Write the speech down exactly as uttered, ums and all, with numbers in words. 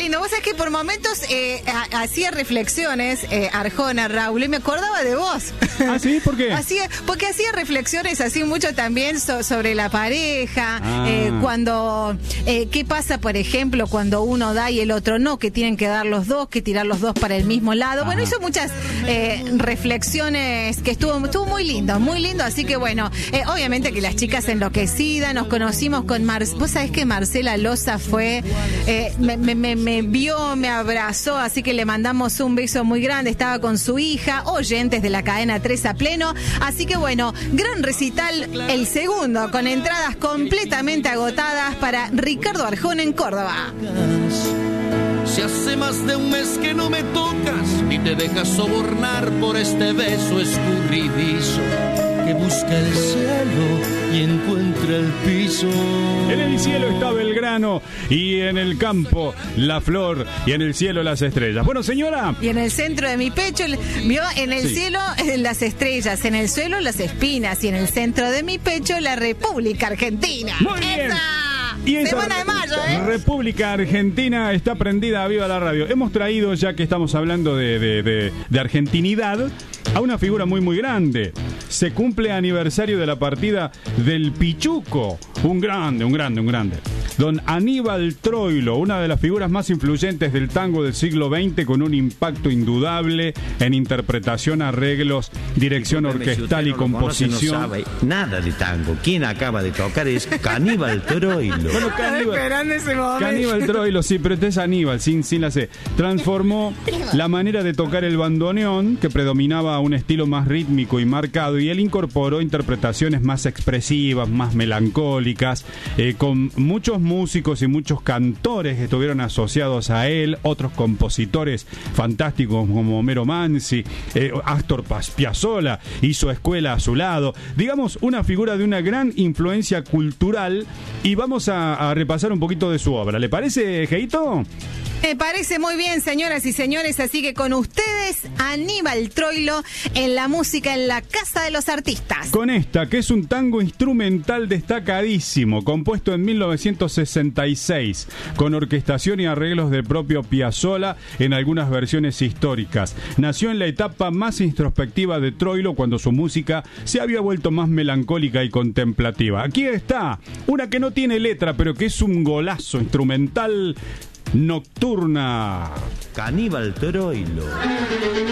lindo. Vos sabés que por momentos eh, ha- hacía reflexiones, eh, Arjona, Raúl, y me acordaba de vos. ¿Ah, sí? ¿Por qué? Hacía, porque hacía reflexiones así mucho también so- sobre la pareja, Ah. eh, cuando, eh, qué pasa, por ejemplo, cuando uno da y el otro no, que tienen que dar los dos, que tirar los dos para el mismo lado. Bueno, Ajá. hizo muchas eh, reflexiones que estuvo, estuvo muy lindo, muy lindo. Así que bueno, eh, obviamente que las chicas enloquecidas, nos conocimos con Mar. Vos sabés que Marcela Loza fue, eh, me, me, me, me vio, me abrazó, así que le mandamos un beso muy grande. Estaba con su hija, oyentes de la cadena tres a pleno. Así que bueno, gran recital, el segundo, con entradas completamente agotadas para Ricardo Arjona en Córdoba. Si hace más de un mes que no me tocas, ni te dejas sobornar por este beso escurridizo que busca el cielo y encuentra el piso. En el cielo está Belgrano y en el campo la flor y en el cielo las estrellas. Bueno, señora. Y en el centro de mi pecho, el- vio, en el Sí. cielo eh, las estrellas, en el suelo las espinas y en el centro de mi pecho la República Argentina. Muy bien. ¡Esa! Y esa Semana de mayo, ¿eh? República Argentina está prendida a viva la radio. Hemos traído, ya que estamos hablando de, de, de, de argentinidad, a una figura muy muy grande. Se cumple aniversario de la partida del Pichuco. Un grande, un grande, un grande. Don Aníbal Troilo, una de las figuras más influyentes del tango del siglo veinte, con un impacto indudable en interpretación, arreglos, dirección Discúlpeme, si orquestal usted y no lo conoce, composición. no sabe nada de tango. Quien acaba de tocar es Caníbal Troilo. Bueno, Caníbal, Esperando ese momento. Caníbal Troilo, sí, pero este es Aníbal, sin, sin la C. Transformó la manera de tocar el bandoneón, que predominaba un estilo más rítmico y marcado, y él incorporó interpretaciones más expresivas, más melancólicas, eh, con muchos músicos y muchos cantores que estuvieron asociados a él, otros compositores fantásticos como Homero Manzi, eh, Astor Piazzolla hizo escuela a su lado. Digamos, una figura de una gran influencia cultural, y vamos a, a repasar un poquito de su obra. ¿Le parece, Geito? Me parece muy bien, señoras y señores, así que con ustedes, Aníbal Troilo en la música en la Casa de los Artistas. Con esta, que es un tango instrumental destacadísimo, compuesto en mil novecientos sesenta y seis, con orquestación y arreglos del propio Piazzolla en algunas versiones históricas. Nació en la etapa más introspectiva de Troilo, cuando su música se había vuelto más melancólica y contemplativa. Aquí está, una que no tiene letra, pero que es un golazo instrumental. Nocturna. Caníbal Troilo.